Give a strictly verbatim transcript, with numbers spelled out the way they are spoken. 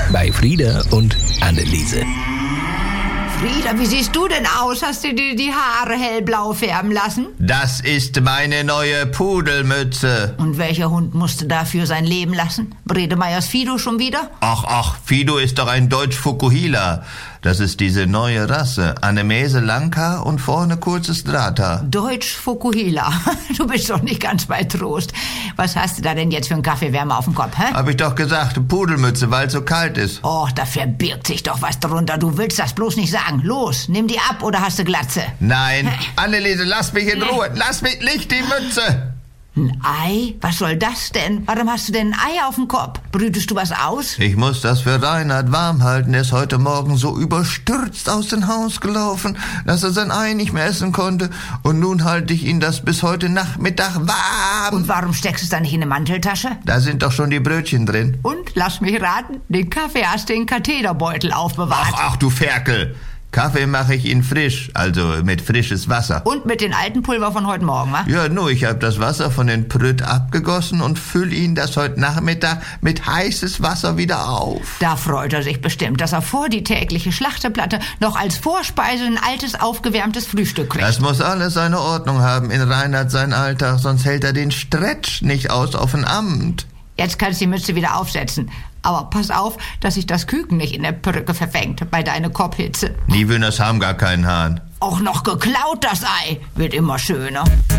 bei Frieda und Anneliese. Frieda, wie siehst du denn aus? Hast du dir die Haare hellblau färben lassen? Das ist meine neue Pudelmütze. Und welcher Hund musste dafür sein Leben lassen? Bredemeyers Fido schon wieder? Ach, ach, Fido ist doch ein Deutsch-Fukuhila. Das ist diese neue Rasse. Annemiese Langhaar und vorne kurzes Drahthaar. Deutsch-Fukuhila. Du bist doch nicht ganz bei Trost. Was hast du da denn jetzt für einen Kaffeewärmer auf dem Kopf, hä? Hab ich doch gesagt, Pudelmütze, weil es so kalt ist. Och, da verbirgt sich doch was drunter. Du willst das bloß nicht sagen. Los, nimm die ab oder hast du Glatze? Nein, Anneliese, lass mich in Ruhe. Lass mich nicht die Mütze. Ein Ei? Was soll das denn? Warum hast du denn ein Ei auf dem Kopf? Brütest du was aus? Ich muss das für Reinhard warm halten. Er ist heute Morgen so überstürzt aus dem Haus gelaufen, dass er sein Ei nicht mehr essen konnte. Und nun halte ich ihn das bis heute Nachmittag warm. Und warum steckst du es dann nicht in eine Manteltasche? Da sind doch schon die Brötchen drin. Und, lass mich raten, den Kaffee hast du in den Katheterbeutel aufbewahrt. Ach, ach, du Ferkel. Kaffee mache ich ihn frisch, also mit frisches Wasser. Und mit den alten Pulver von heute Morgen, wa? Ja, nur, ich habe das Wasser von den Prütt abgegossen und fülle ihn das heute Nachmittag mit heißes Wasser wieder auf. Da freut er sich bestimmt, dass er vor die tägliche Schlachteplatte noch als Vorspeise ein altes, aufgewärmtes Frühstück kriegt. Das muss alles seine Ordnung haben in Reinhard sein Alltag, sonst hält er den Stretch nicht aus auf ein Amt. Jetzt kannst du die Mütze wieder aufsetzen. Aber pass auf, dass sich das Küken nicht in der Perücke verfängt bei deiner Kopfhitze. Die Wünners haben gar keinen Hahn. Auch noch geklaut, das Ei. Wird immer schöner.